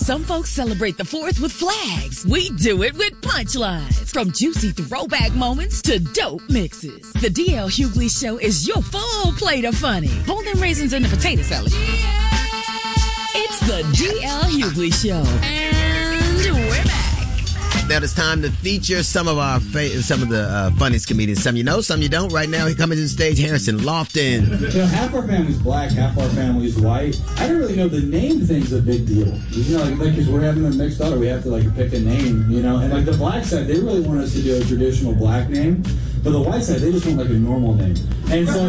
Some folks celebrate the 4th with flags. We do it with punchlines. From juicy throwback moments to dope mixes. The DL Hughley Show is your full plate of funny. Hold them raisins in the potato salad. It's the DL Hughley Show. And we're back. Now it's time to feature some of the funniest comedians. Some you know, some you don't. Right now, he coming to the stage, Harrison Lofton. Half our family's black, half our family's white. I don't really know the name thing's a big deal. Because we're having a mixed daughter, we have to pick a name, And the black side, they really want us to do a traditional black name, but the white side, they just want a normal name. And so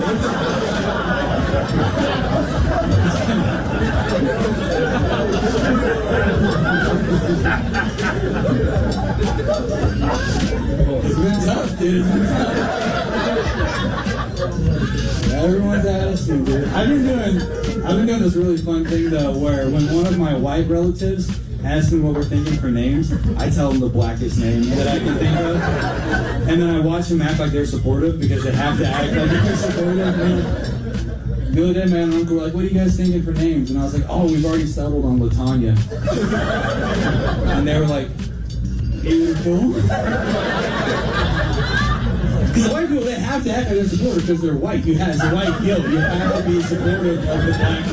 it's been tough, dude. It's been tough. Everyone's asking, dude. I've been doing this really fun thing though, where when one of my white relatives asks me what we're thinking for names, I tell them the blackest name that I can think of, and then I watch them act like they're supportive because they have to act like they're supportive. The other day, my aunt and uncle were like, "What are you guys thinking for names?" And I was like, "Oh, we've already settled on LaTanya." And they were like, "Beautiful." Because white people, they have to act like they're supportive because they're white. It's a white guilt. You have to be supportive of the black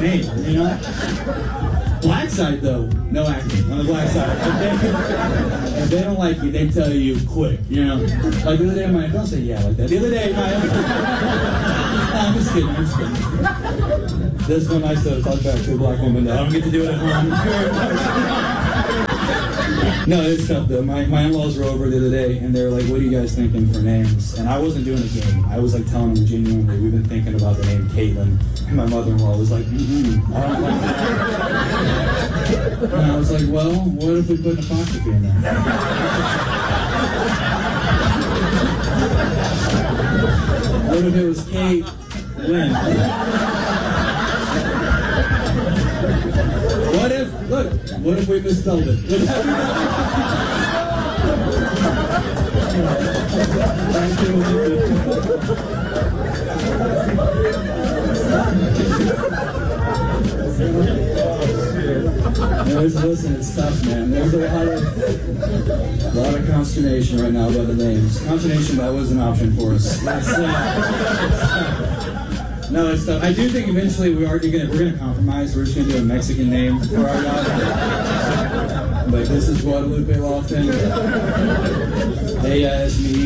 name, Black side, though, no acting on the black side. If they don't like you, they tell you quick, Like the other day, don't say yeah like that. The other day, I'm just kidding. This one I still talk back to a black woman though. I don't get to do it at home. No, it's tough though. My in-laws were over the other day and they were like, "What are you guys thinking for names?" And I wasn't doing a game. I was telling them genuinely, we've been thinking about the name Caitlin. And my mother-in-law was like, I don't like that. And I was like, well, what if we put an apostrophe in there? What if it was Kate Lynn? What if we misspelled it? Would that be Listen, it's tough, man. There's a lot of consternation right now about the names. Consternation, that was an option for us. No, it's tough. I do think eventually we're gonna compromise. We're just gonna do a Mexican name for our daughter. But this is Guadalupe Lofton. Ella es mi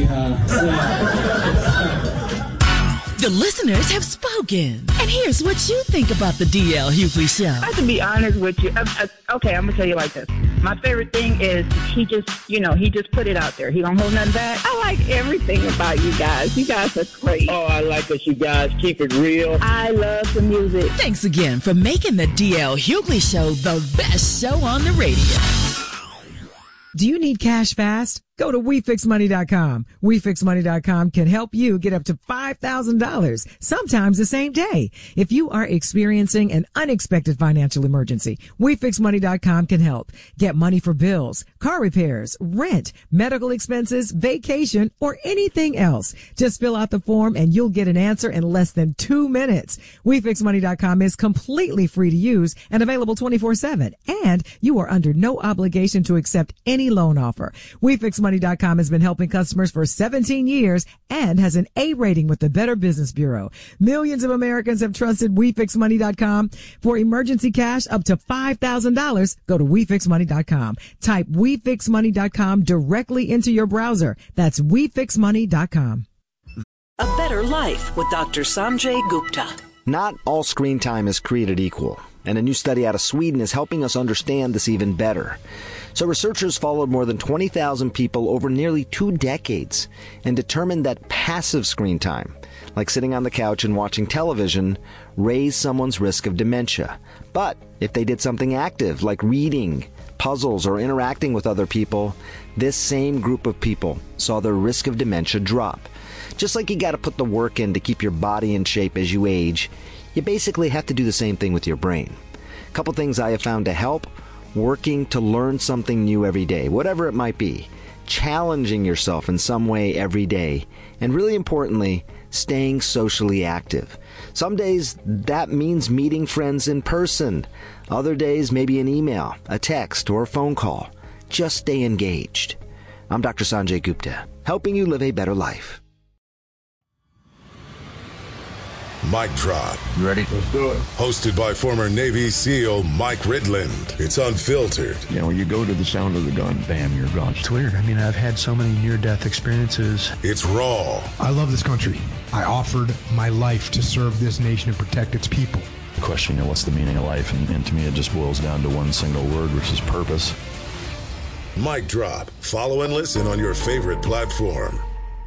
hija. The listeners have spoken. And here's what you think about the DL Hughley Show. I have to be honest with you. Okay, I'm going to tell you like this. My favorite thing is he just put it out there. He don't hold nothing back. I like everything about you guys. You guys are great. Oh, I like that you guys keep it real. I love the music. Thanks again for making the DL Hughley Show the best show on the radio. Do you need cash fast? Go to WeFixMoney.com. WeFixMoney.com can help you get up to $5,000, sometimes the same day. If you are experiencing an unexpected financial emergency, WeFixMoney.com can help. Get money for bills, car repairs, rent, medical expenses, vacation, or anything else. Just fill out the form and you'll get an answer in less than 2 minutes. WeFixMoney.com is completely free to use and available 24/7. And you are under no obligation to accept any loan offer. WeFixMoney.com has been helping customers for 17 years and has an A rating with the Better Business Bureau. Millions of Americans have trusted WeFixMoney.com for emergency cash up to $5,000. Go to WeFixMoney.com. Type WeFixMoney.com directly into your browser. That's WeFixMoney.com. A Better Life with Dr. Sanjay Gupta. Not all screen time is created equal, and a new study out of Sweden is helping us understand this even better. So researchers followed more than 20,000 people over nearly 2 decades and determined that passive screen time, like sitting on the couch and watching television, raised someone's risk of dementia. But if they did something active, like reading, puzzles, or interacting with other people, this same group of people saw their risk of dementia drop. Just like you got to put the work in to keep your body in shape as you age, you basically have to do the same thing with your brain. A couple things I have found to help: working to learn something new every day, whatever it might be, challenging yourself in some way every day, and really importantly, staying socially active. Some days that means meeting friends in person. Other days, maybe an email, a text, or a phone call. Just stay engaged. I'm Dr. Sanjay Gupta, helping you live a better life. Mic Drop. You ready? Let's do it. Hosted by former Navy SEAL Mike Ridland. It's unfiltered. You know, when you go to the sound of the gun, bam, you're gone. It's weird. I mean, I've had so many near-death experiences. It's raw. I love this country. I offered my life to serve this nation and protect its people. Question, what's the meaning of life? And to me, it just boils down to one single word, which is purpose. Mic Drop. Follow and listen on your favorite platform.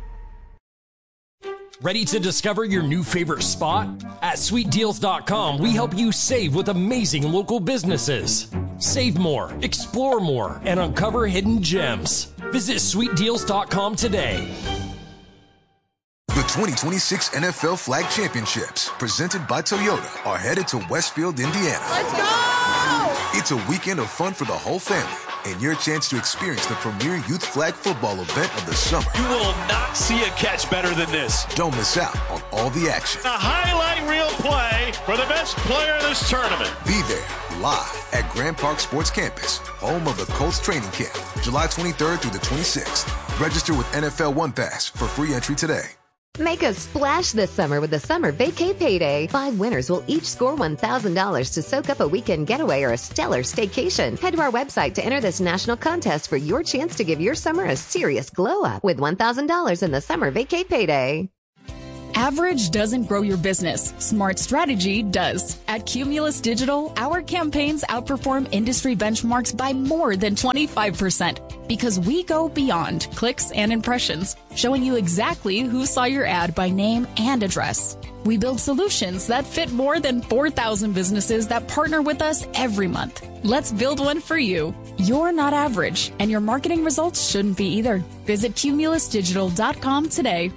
Ready to discover your new favorite spot? At sweetdeals.com, we help you save with amazing local businesses. Save more, explore more, and uncover hidden gems. Visit sweetdeals.com today. The 2026 NFL Flag Championships, presented by Toyota, are headed to Westfield, Indiana. Let's go! It's a weekend of fun for the whole family, and your chance to experience the premier youth flag football event of the summer. You will not see a catch better than this. Don't miss out on all the action. A highlight reel play for the best player in this tournament. Be there, live at Grand Park Sports Campus, home of the Colts training camp, July 23rd through the 26th. Register with NFL One Pass for free entry today. Make a splash this summer with the Summer Vacay Payday. 5 winners will each score $1,000 to soak up a weekend getaway or a stellar staycation. Head to our website to enter this national contest for your chance to give your summer a serious glow up with $1,000 in the Summer Vacay Payday. Average doesn't grow your business. Smart strategy does. At Cumulus Digital, our campaigns outperform industry benchmarks by more than 25% because we go beyond clicks and impressions, showing you exactly who saw your ad by name and address. We build solutions that fit more than 4,000 businesses that partner with us every month. Let's build one for you. You're not average, and your marketing results shouldn't be either. Visit cumulusdigital.com today.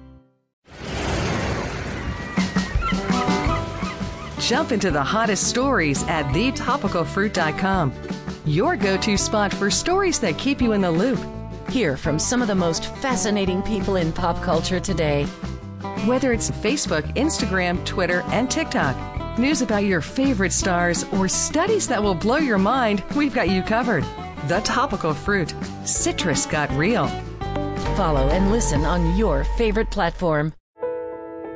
Jump into the hottest stories at thetopicalfruit.com. Your go-to spot for stories that keep you in the loop. Hear from some of the most fascinating people in pop culture today. Whether it's Facebook, Instagram, Twitter, and TikTok, news about your favorite stars, or studies that will blow your mind, we've got you covered. The Topical Fruit. Citrus got real. Follow and listen on your favorite platform.